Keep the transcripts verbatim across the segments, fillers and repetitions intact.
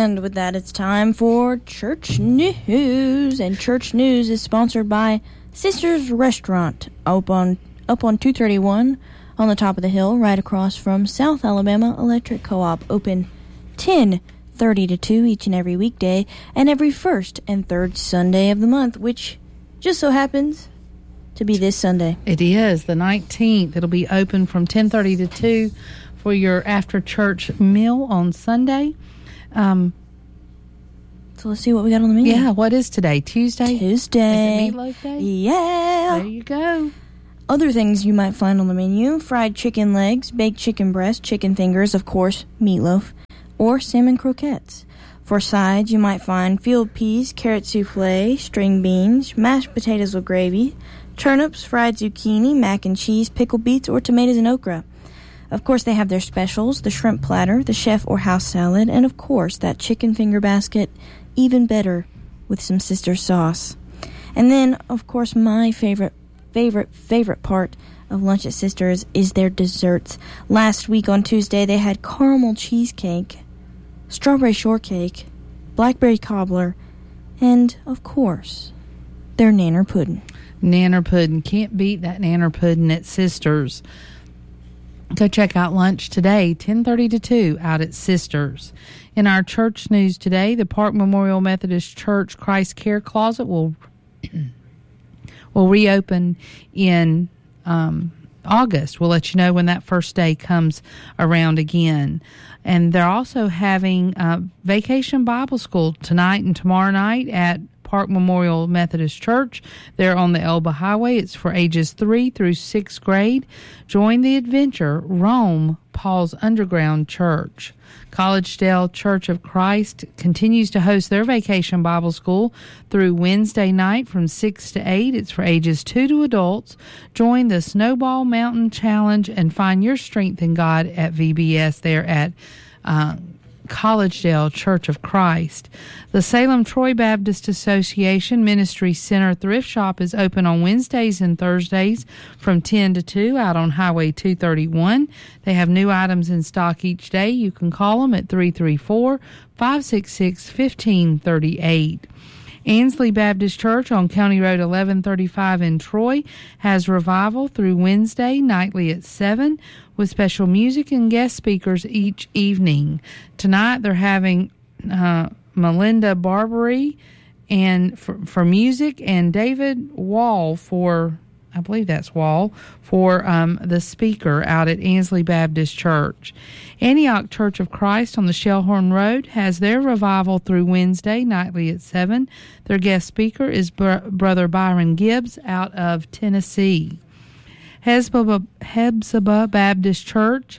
And with that, it's time for Church News. And Church News is sponsored by Sisters Restaurant, up on up on two thirty-one on the top of the hill, right across from South Alabama Electric Co-op. Open ten thirty to two each and every weekday, and every first and third Sunday of the month, which just so happens to be this Sunday. It is the nineteenth. It'll be open from ten thirty to two for your after-church meal on Sunday. Um, so let's see what we got on the menu. Yeah, what is today? Tuesday? Tuesday. Is it Meatloaf Day? Yeah. There you go. Other things you might find on the menu: fried chicken legs, baked chicken breast, chicken fingers, of course, meatloaf, or salmon croquettes. For sides, you might find field peas, carrot souffle, string beans, mashed potatoes with gravy, turnips, fried zucchini, mac and cheese, pickled beets, or tomatoes and okra. Of course, they have their specials: the shrimp platter, the chef or house salad, and of course, that chicken finger basket, even better with some sister sauce. And then, of course, my favorite, favorite, favorite part of Lunch at Sisters is their desserts. Last week on Tuesday, they had caramel cheesecake, strawberry shortcake, blackberry cobbler, and, of course, their nanner pudding. Nanner pudding. Can't beat that nanner pudding at Sisters. Go check out lunch today, ten thirty to two, out at Sisters. In our church news today, the Park Memorial Methodist Church Christ Care Closet will will reopen in um, August. We'll let you know when that first day comes around again. And they're also having uh, Vacation Bible School tonight and tomorrow night at Park Memorial Methodist Church. They're on the Elba Highway. It's for ages three through sixth grade. Join the adventure. Rome, Paul's Underground Church. Collegedale Church of Christ continues to host their Vacation Bible School through Wednesday night from six to eight. It's for ages two to adults. Join the Snowball Mountain Challenge and find your strength in God at V B S there at uh, Collegedale Church of Christ. The Salem Troy Baptist Association Ministry Center Thrift Shop is open on Wednesdays and Thursdays from ten to two out on Highway two thirty-one. They have new items in stock each day. You can call them at three three four, five six six, one five three eight. Ansley Baptist Church on County Road eleven thirty-five in Troy has revival through Wednesday nightly at seven with special music and guest speakers each evening. Tonight they're having uh, Melinda Barbary and for, for music, and David Wall for, I believe that's Wall, for um, the speaker out at Ansley Baptist Church. Antioch Church of Christ on the Shellhorn Road has their revival through Wednesday nightly at seven. Their guest speaker is Br- Brother Byron Gibbs out of Tennessee. Hezbollah, Hebzibah Baptist Church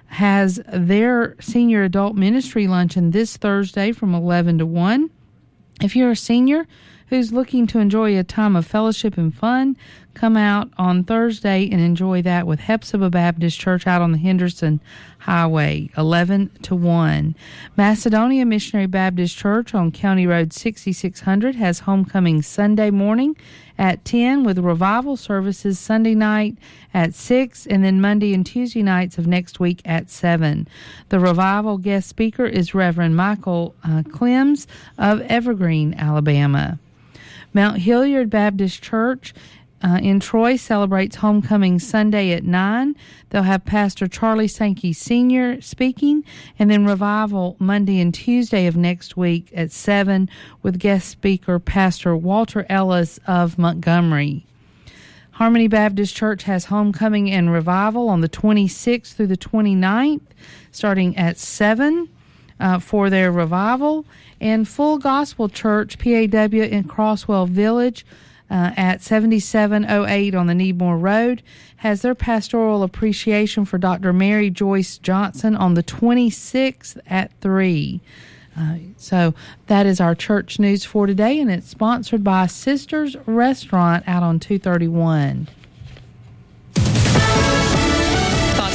has their senior adult ministry luncheon this Thursday from eleven to one. If you're a senior who's looking to enjoy a time of fellowship and fun, come out on Thursday and enjoy that with Hepzibah Baptist Church out on the Henderson Highway, eleven to one. Macedonia Missionary Baptist Church on County Road sixty-six hundred has homecoming Sunday morning at ten with revival services Sunday night at six, and then Monday and Tuesday nights of next week at seven. The revival guest speaker is Reverend Michael uh, Clems of Evergreen, Alabama. Mount Hilliard Baptist Church uh, in Troy celebrates homecoming Sunday at nine. They'll have Pastor Charlie Sankey Senior speaking, and then revival Monday and Tuesday of next week at seven with guest speaker Pastor Walter Ellis of Montgomery. Harmony Baptist Church has homecoming and revival on the twenty-sixth through the twenty-ninth, starting at seven uh, for their revival. And Full Gospel Church, P A W in Crosswell Village uh, at seventy-seven oh eight on the Needmore Road, has their pastoral appreciation for Doctor Mary Joyce Johnson on the twenty-sixth at three. Uh, so that is our church news for today, and it's sponsored by Sisters Restaurant out on two thirty-one.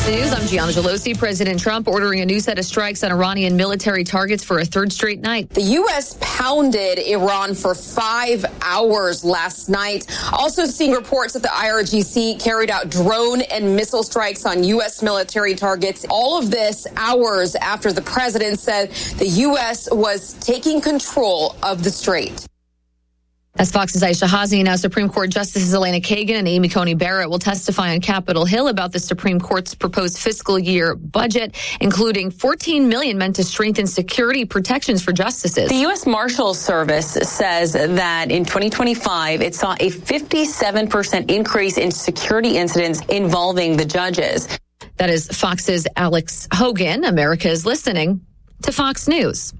Fox News, I'm Gianna Gelosi. President Trump ordering a new set of strikes on Iranian military targets for a third straight night. The U S pounded Iran for five hours last night. Also seeing reports that the I R G C carried out drone and missile strikes on U S military targets. All of this hours after the president said the U S was taking control of the strait. As Fox's Aisha Hazi, now Supreme Court Justices Elena Kagan and Amy Coney Barrett will testify on Capitol Hill about the Supreme Court's proposed fiscal year budget, including fourteen million dollars meant to strengthen security protections for justices. The U S Marshals Service says that in twenty twenty-five, it saw a fifty-seven percent increase in security incidents involving the judges. That is Fox's Alex Hogan. America is listening to Fox News.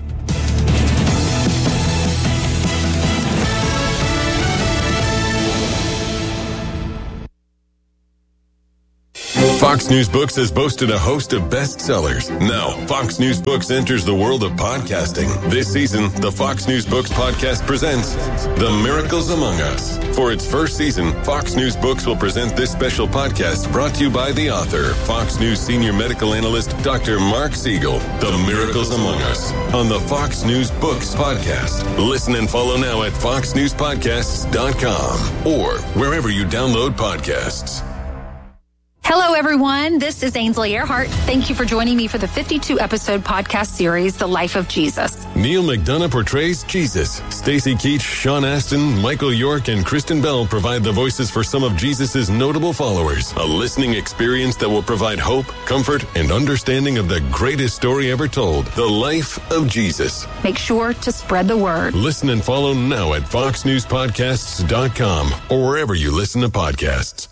Fox News Books has boasted a host of bestsellers. Now, Fox News Books enters the world of podcasting. This season, the Fox News Books podcast presents The Miracles Among Us. For its first season, Fox News Books will present this special podcast brought to you by the author, Fox News senior medical analyst, Doctor Mark Siegel. The Miracles Among Us on the Fox News Books podcast. Listen and follow now at fox news podcasts dot com or wherever you download podcasts. Hello, everyone. This is Ainsley Earhart. Thank you for joining me for the fifty-two episode podcast series, The Life of Jesus. Neil McDonough portrays Jesus. Stacey Keach, Sean Astin, Michael York, and Kristen Bell provide the voices for some of Jesus' notable followers. A listening experience that will provide hope, comfort, and understanding of the greatest story ever told, The Life of Jesus. Make sure to spread the word. Listen and follow now at fox news podcasts dot com or wherever you listen to podcasts.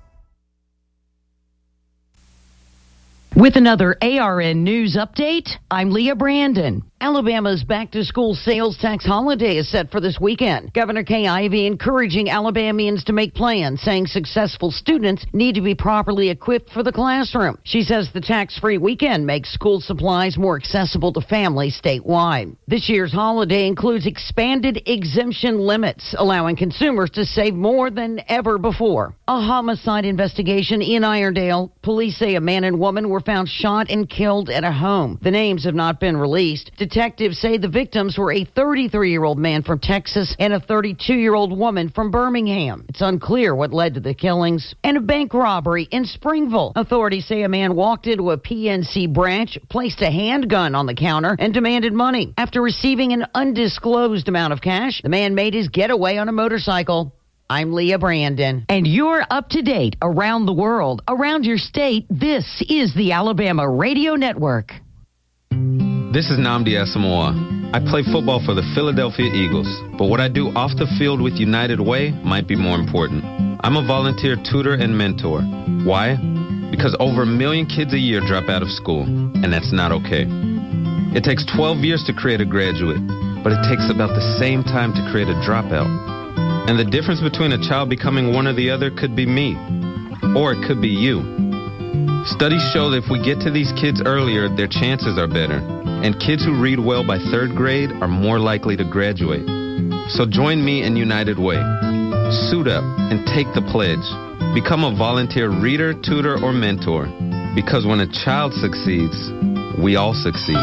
With another A R N News update, I'm Leah Brandon. Alabama's back-to-school sales tax holiday is set for this weekend. Governor Kay Ivey encouraging Alabamians to make plans, saying successful students need to be properly equipped for the classroom. She says the tax-free weekend makes school supplies more accessible to families statewide. This year's holiday includes expanded exemption limits, allowing consumers to save more than ever before. A homicide investigation in Iredale. Police say a man and woman were found shot and killed at a home. The names have not been released. Detectives say the victims were a thirty-three-year-old man from Texas and a thirty-two-year-old woman from Birmingham. It's unclear what led to the killings. And a bank robbery in Springville. Authorities say a man walked into a P N C branch, placed a handgun on the counter, and demanded money. After receiving an undisclosed amount of cash, the man made his getaway on a motorcycle. I'm Leah Brandon. And you're up to date around the world, around your state. This is the Alabama Radio Network. This is Nnamdi Asamoah. I play football for the Philadelphia Eagles, but what I do off the field with United Way might be more important. I'm a volunteer tutor and mentor. Why? Because over a million kids a year drop out of school, and that's not okay. It takes twelve years to create a graduate, but it takes about the same time to create a dropout. And the difference between a child becoming one or the other could be me, or it could be you. Studies show that if we get to these kids earlier, their chances are better. And kids who read well by third grade are more likely to graduate. So join me in United Way. Suit up and take the pledge. Become a volunteer reader, tutor, or mentor. Because when a child succeeds, we all succeed.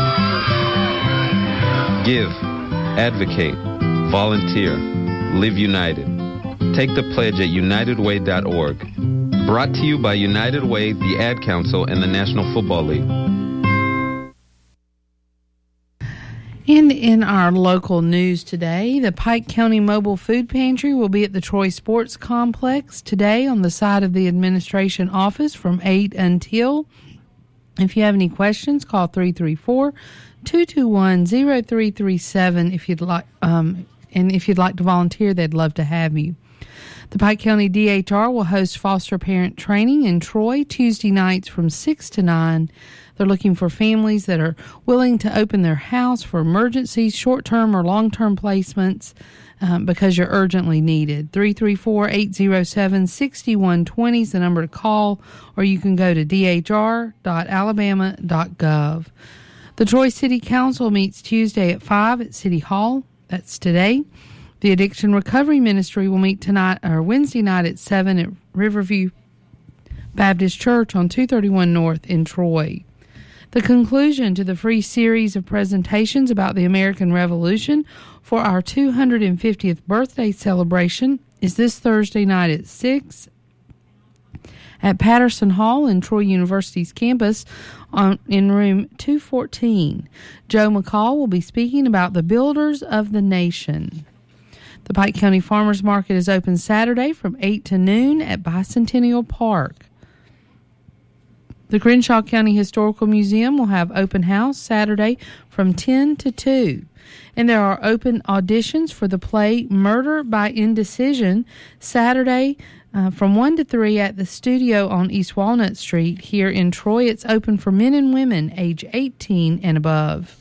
Give, advocate, volunteer, live united. Take the pledge at united way dot org. Brought to you by United Way, the Ad Council, and the National Football League. And in our local news today, the Pike County Mobile Food Pantry will be at the Troy Sports Complex today on the side of the administration office from eight until. If you have any questions, call three three four, two two one, zero three three seven if you'd like um and if you'd like to volunteer, they'd love to have you. The Pike County D H R will host foster parent training in Troy Tuesday nights from six to nine. They're looking for families that are willing to open their house for emergencies, short-term or long-term placements um, because you're urgently needed. three three four, eight zero seven, six one two zero is the number to call, or you can go to d h r dot alabama dot gov. The Troy City Council meets Tuesday at five at City Hall. That's today. The Addiction Recovery Ministry will meet tonight or Wednesday night at seven at Riverview Baptist Church on two thirty-one North in Troy. The conclusion to the free series of presentations about the American Revolution for our two hundred fiftieth birthday celebration is this Thursday night at six at Patterson Hall in Troy University's campus on, in room two fourteen. Joe McCall will be speaking about the builders of the nation. The Pike County Farmers Market is open Saturday from eight to noon at Bicentennial Park. The Crenshaw County Historical Museum will have open house Saturday from ten to two. And there are open auditions for the play Murder by Indecision Saturday uh, from one to three at the studio on East Walnut Street here in Troy. It's open for men and women age eighteen and above.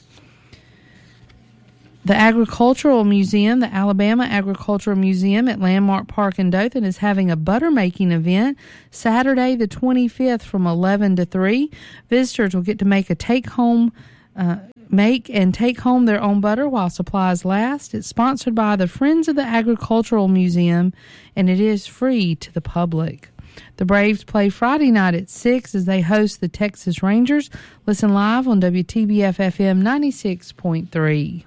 The Agricultural Museum, the Alabama Agricultural Museum at Landmark Park in Dothan, is having a butter making event Saturday the twenty-fifth from eleven to three. Visitors will get to make a take-home, uh, make and take home their own butter while supplies last. It's sponsored by the Friends of the Agricultural Museum, and it is free to the public. The Braves play Friday night at six as they host the Texas Rangers. Listen live on W T B F F M ninety-six point three.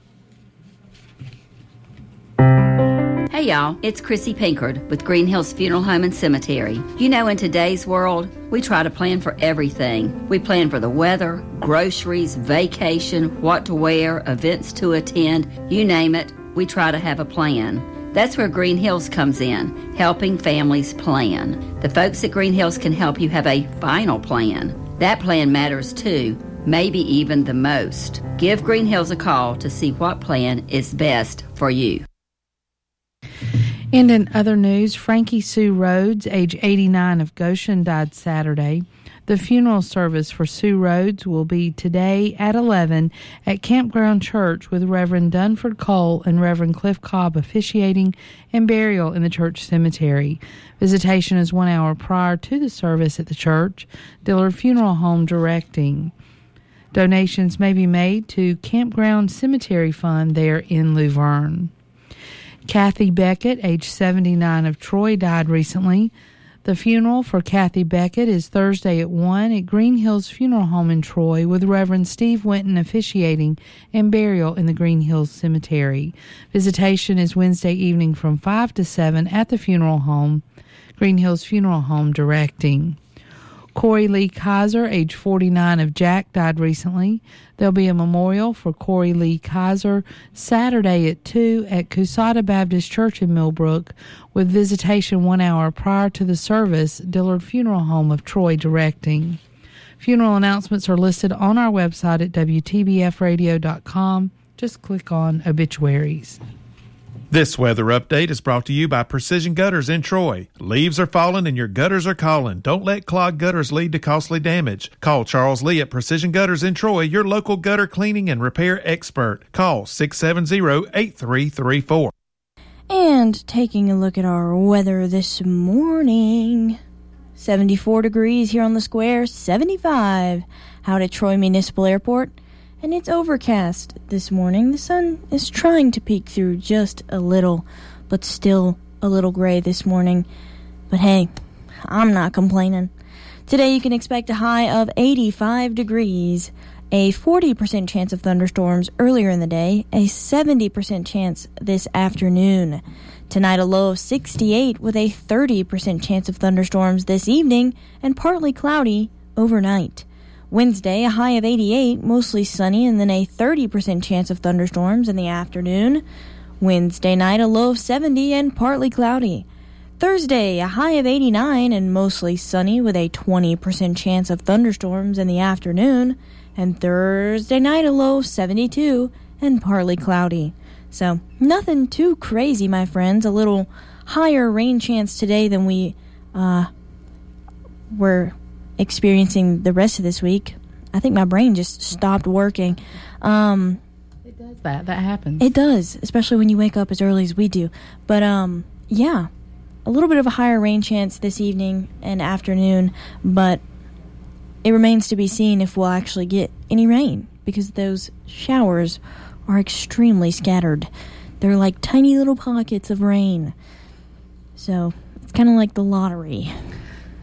Hey y'all, it's Chrissy Pinkard with Green Hills Funeral Home and Cemetery. You know, in today's world, we try to plan for everything. We plan for the weather, groceries, vacation, what to wear, events to attend, you name it, we try to have a plan. That's where Green Hills comes in, helping families plan. The folks at Green Hills can help you have a final plan. That plan matters too, maybe even the most. Give Green Hills a call to see what plan is best for you. And in other news, Frankie Sue Rhodes, age eighty-nine, of Goshen, died Saturday. The funeral service for Sue Rhodes will be today at eleven at Campground Church with Reverend Dunford Cole and Reverend Cliff Cobb officiating and burial in the church cemetery. Visitation is one hour prior to the service at the church. Dillard Funeral Home directing. Donations may be made to Campground Cemetery Fund there in Luverne. Kathy Beckett, age seventy-nine, of Troy, died recently. The funeral for Kathy Beckett is Thursday at one at Green Hills Funeral Home in Troy with Reverend Steve Winton officiating and burial in the Green Hills Cemetery. Visitation is Wednesday evening from five to seven at the funeral home. Green Hills Funeral Home directing. Corey Lee Kaiser, age forty-nine, of Jack, died recently. There'll be a memorial for Corey Lee Kaiser Saturday at two at Cusada Baptist Church in Millbrook with visitation one hour prior to the service, Dillard Funeral Home of Troy directing. Funeral announcements are listed on our website at W T B F radio dot com. Just click on obituaries. This weather update is brought to you by Precision Gutters in Troy. Leaves are falling and your gutters are calling. Don't let clogged gutters lead to costly damage. Call Charles Lee at Precision Gutters in Troy, your local gutter cleaning and repair expert. Call six seven zero, eight three three four. And taking a look at our weather this morning. seventy-four degrees here on the square, seventy-five out at Troy Municipal Airport. And it's overcast this morning. The sun is trying to peek through just a little, but still a little gray this morning. But hey, I'm not complaining. Today you can expect a high of eighty-five degrees, a forty percent chance of thunderstorms earlier in the day, a seventy percent chance this afternoon. Tonight a low of sixty-eight with a thirty percent chance of thunderstorms this evening and partly cloudy overnight. Wednesday, a high of eighty-eight, mostly sunny, and then a thirty percent chance of thunderstorms in the afternoon. Wednesday night, a low of seventy and partly cloudy. Thursday, a high of eighty-nine and mostly sunny with a twenty percent chance of thunderstorms in the afternoon. And Thursday night, a low of seventy-two and partly cloudy. So, nothing too crazy, my friends. A little higher rain chance today than we uh, were experiencing the rest of this week. I think my brain just stopped working. Um, it does that. That happens. It does, especially when you wake up as early as we do. But, um, yeah, a little bit of a higher rain chance this evening and afternoon, but it remains to be seen if we'll actually get any rain because those showers are extremely scattered. They're like tiny little pockets of rain. So, it's kind of like the lottery.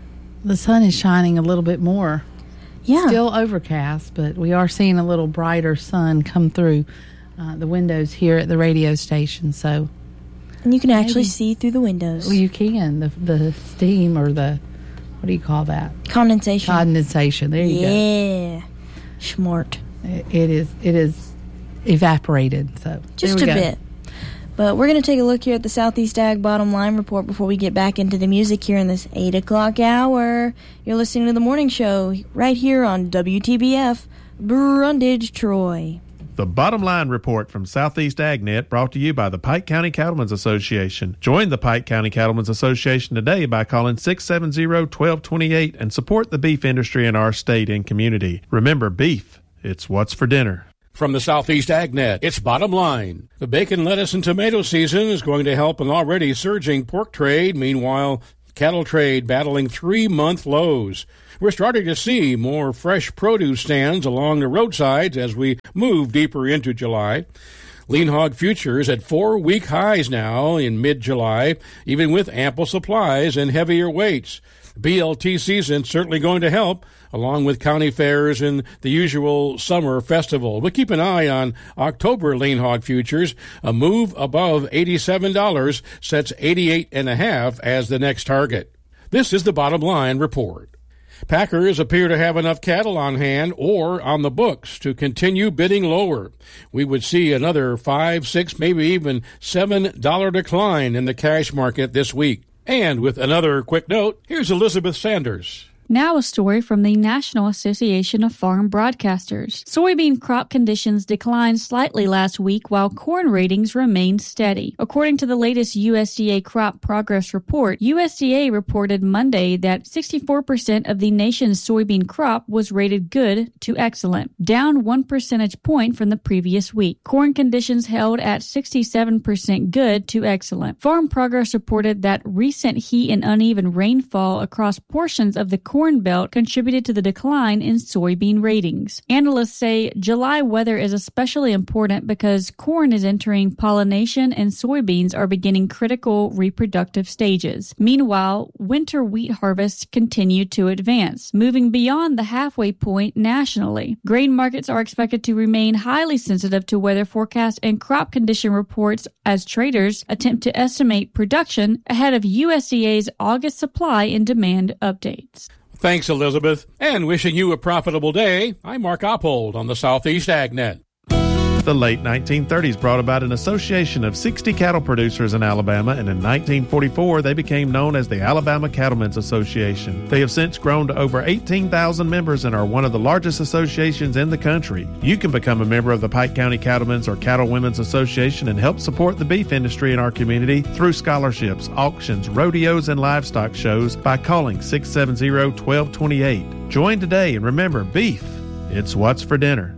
the sun is shining a little bit more. Yeah. Still overcast, but we are seeing a little brighter sun come through uh, the windows here at the radio station. So, and you can actually maybe, see through the windows. Well, you can. The the steam or the, what do you call that? Condensation. Condensation. There you yeah. go. Yeah. Smart. It, it is. It is evaporated. So just a go. bit. But we're going to take a look here at the Southeast Ag Bottom Line Report before we get back into the music here in this eight o'clock hour. You're listening to The Morning Show right here on W T B F, Brundage, Troy. The Bottom Line Report from Southeast AgNet brought to you by the Pike County Cattlemen's Association. Join the Pike County Cattlemen's Association today by calling six seven zero, one two two eight and support the beef industry in our state and community. Remember, beef, it's what's for dinner. From the Southeast AgNet, it's Bottom Line. The bacon, lettuce, and tomato season is going to help an already surging pork trade. Meanwhile, cattle trade battling three-month lows. We're starting to see more fresh produce stands along the roadsides as we move deeper into July. Lean hog futures at four-week highs now in mid-July, even with ample supplies and heavier weights. B L T season certainly going to help, along with county fairs and the usual summer festival. But keep an eye on October lean hog futures. A move above eighty-seven dollars sets eighty-eight and a half as the next target. This is the Bottom Line Report. Packers appear to have enough cattle on hand or on the books to continue bidding lower. We would see another five, six, maybe even seven dollar decline in the cash market this week. And with another quick note, here's Elizabeth Sanders. Now a story from the National Association of Farm Broadcasters. Soybean crop conditions declined slightly last week while corn ratings remained steady. According to the latest U S D A crop progress report, U S D A reported Monday that sixty-four percent of the nation's soybean crop was rated good to excellent, down one percentage point from the previous week. Corn conditions held at sixty-seven percent good to excellent. Farm Progress reported that recent heat and uneven rainfall across portions of the corn Corn Belt contributed to the decline in soybean ratings. Analysts say July weather is especially important because corn is entering pollination and soybeans are beginning critical reproductive stages. Meanwhile, winter wheat harvests continue to advance, moving beyond the halfway point nationally. Grain markets are expected to remain highly sensitive to weather forecasts and crop condition reports as traders attempt to estimate production ahead of U S D A's August supply and demand updates. Thanks, Elizabeth. And wishing you a profitable day, I'm Mark Oppold on the Southeast AgNet. The late nineteen thirties brought about an association of sixty cattle producers in Alabama, and in nineteen forty-four they became known as the Alabama Cattlemen's Association. They have since grown to over eighteen thousand members and are one of the largest associations in the country. You can become a member of the Pike County Cattlemen's or Cattle Women's Association and help support the beef industry in our community through scholarships, auctions, rodeos, and livestock shows by calling six seven zero, one two two eight. Join today, and remember, beef, it's what's for dinner.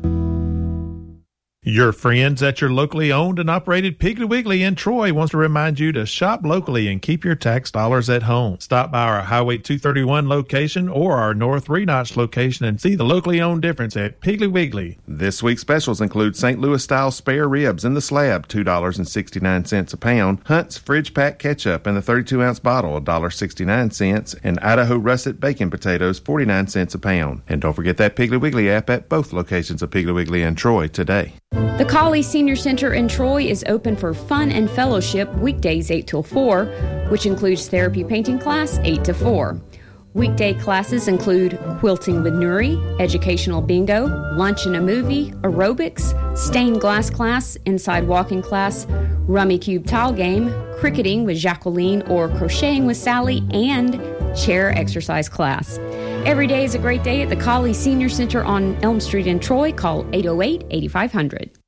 Your friends at your locally owned and operated Piggly Wiggly in Troy wants to remind you to shop locally and keep your tax dollars at home. Stop by our Highway two thirty-one location or our North Three Notch location and see the locally owned difference at Piggly Wiggly. This week's specials include Saint Louis style spare ribs in the slab, two dollars and sixty-nine cents a pound, Hunt's fridge pack ketchup in the thirty-two ounce bottle, one dollar and sixty-nine cents, and Idaho russet bacon potatoes, forty-nine cents a pound. And don't forget that Piggly Wiggly app at both locations of Piggly Wiggly in Troy today. The Colley Senior Center in Troy is open for fun and fellowship weekdays eight till four, which includes therapy painting class eight to four. Weekday classes include quilting with Nuri, educational bingo, lunch and a movie, aerobics, stained glass class, inside walking class, rummy cube tile game, cricketing with Jacqueline or crocheting with Sally, and chair exercise class. Every day is a great day at the Colley Senior Center on Elm Street in Troy. Call eight oh eight, eight five hundred.